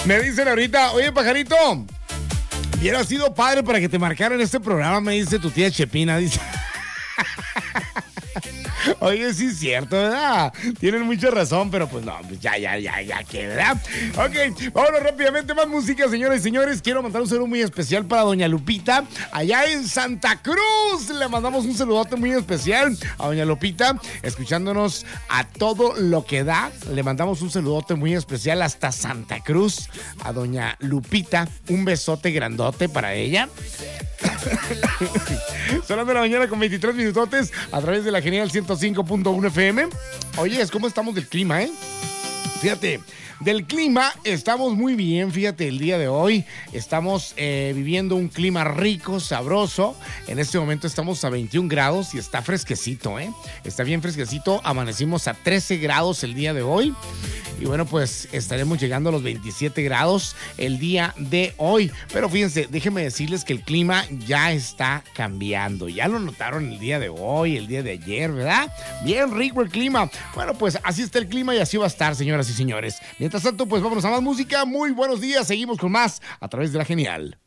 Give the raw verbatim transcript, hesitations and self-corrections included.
Me dicen ahorita, oye, pajarito, hubiera sido padre para que te marcaran este programa, me dice tu tía Chepina, dice. Oye, sí es cierto, ¿verdad? Tienen mucha razón, pero pues no, pues ya, ya, ya, ya, ¿qué, verdad? Ok, vámonos rápidamente, más música, señores y señores. Quiero mandar un saludo muy especial para doña Lupita, allá en Santa Cruz. Le mandamos un saludote muy especial a doña Lupita, escuchándonos a todo lo que da. Le mandamos un saludote muy especial hasta Santa Cruz a doña Lupita. Un besote grandote para ella. Son las de la mañana con veintitrés minutotes a través de la Genial ciento cinco punto uno F M. Oye, ¿cómo estamos del clima, eh? Fíjate, del clima estamos muy bien, fíjate, el día de hoy estamos eh, viviendo un clima rico, sabroso. En este momento estamos a veintiún grados y está fresquecito, ¿eh? Está bien fresquecito, amanecimos a trece grados el día de hoy. Y bueno, pues estaremos llegando a los veintisiete grados el día de hoy. Pero fíjense, déjenme decirles que el clima ya está cambiando. Ya lo notaron el día de hoy, el día de ayer, ¿verdad? Bien rico el clima. Bueno, pues así está el clima y así va a estar, señoras y señores. Mientras tanto, pues vámonos a más música. Muy buenos días. Seguimos con más a través de la Genial.